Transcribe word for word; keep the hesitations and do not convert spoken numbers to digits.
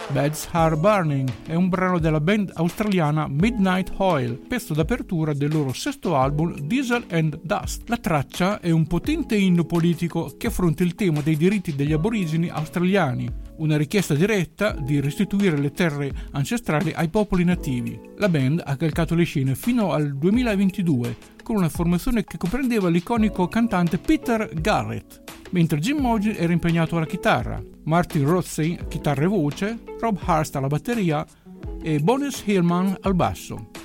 Beds Are Burning è un brano della band australiana Midnight Oil, pezzo d'apertura del loro sesto album Diesel and Dust. La traccia è un potente inno politico che affronta il tema dei diritti degli aborigeni australiani, una richiesta diretta di restituire le terre ancestrali ai popoli nativi. La band ha calcato le scene fino al duemilaventidue con una formazione che comprendeva l'iconico cantante Peter Garrett, mentre Jim Mogin era impegnato alla chitarra, Martin Rothstein chitarra e voce, Rob Hurst alla batteria e Boris Hillman al basso.